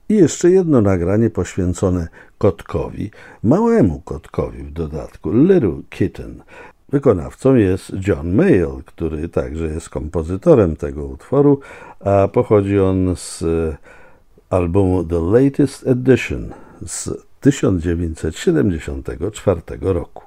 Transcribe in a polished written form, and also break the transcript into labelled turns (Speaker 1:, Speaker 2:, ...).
Speaker 1: I jeszcze jedno nagranie poświęcone kotkowi, małemu kotkowi w dodatku, Little Kitten. Wykonawcą jest John Mayall, który także jest kompozytorem tego utworu, a pochodzi on z albumu The Latest Edition z 1974 roku.